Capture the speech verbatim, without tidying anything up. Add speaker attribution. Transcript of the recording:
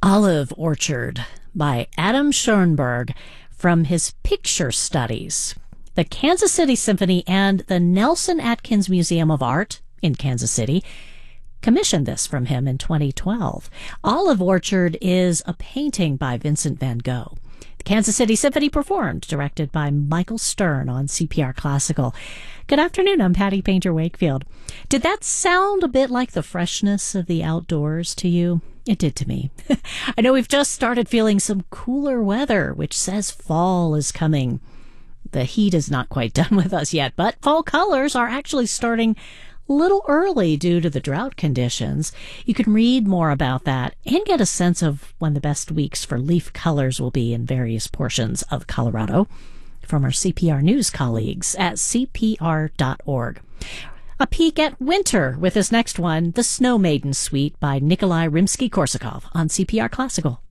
Speaker 1: Olive Orchard by Adam Schoenberg from his picture studies. The Kansas City Symphony and the Nelson Atkins Museum of Art in Kansas City commissioned this from him in twenty twelve. Olive Orchard is a painting by Vincent van Gogh. The Kansas City Symphony performed, directed by Michael Stern on C P R Classical. Good afternoon, I'm Patty Painter Wakefield. Did that sound a bit like the freshness of the outdoors to you? It did to me. I know we've just started feeling some cooler weather, which says fall is coming. The heat is not quite done with us yet, but fall colors are actually starting a little early due to the drought conditions. You can read more about that and get a sense of when the best weeks for leaf colors will be in various portions of Colorado from our C P R News colleagues at C P R dot org. A peek at winter with this next one, The Snow Maiden Suite by Nikolai Rimsky-Korsakov on C P R Classical.